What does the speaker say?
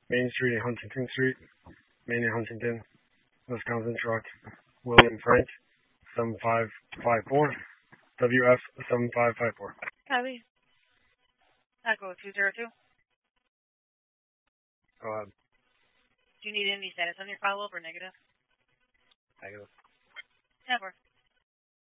Main Street and Huntington Street, Main and Huntington, Wisconsin truck, William Frank, 7554, WF 7554. Copy. Echo 202. Go ahead. Do you need any status on your follow-up or negative? Negative. Never.